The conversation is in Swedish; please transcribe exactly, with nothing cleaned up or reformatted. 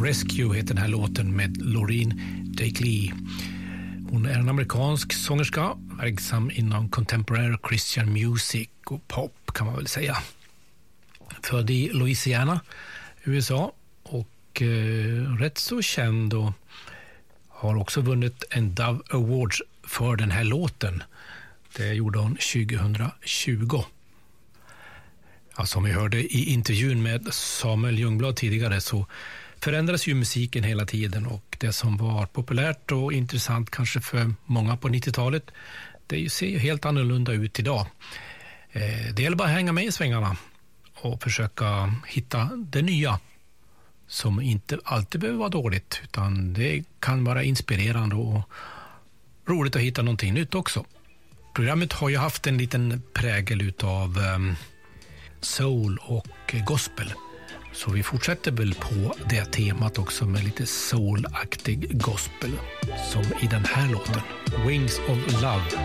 Rescue heter den här låten med Loreen Daikley. Hon är en amerikansk sångerska, verksam inom contemporary Christian music och pop kan man väl säga. Född i Louisiana, U S A, och eh, rätt så känd och har också vunnit en Dove Awards för den här låten. Det gjorde hon tjugohundratjugo. Ja, som vi hörde i intervjun med Samuel Ljungblad tidigare så förändras ju musiken hela tiden, och det som var populärt och intressant kanske för många på nittiotalet, det ser ju helt annorlunda ut idag. Det gäller bara att hänga med i svängarna och försöka hitta det nya som inte alltid behöver vara dåligt, utan det kan vara inspirerande och roligt att hitta någonting nytt också. Programmet har ju haft en liten prägel utav um, soul och gospel. Så vi fortsätter väl på det temat också med lite soulaktig gospel som i den här låten, Wings of Love.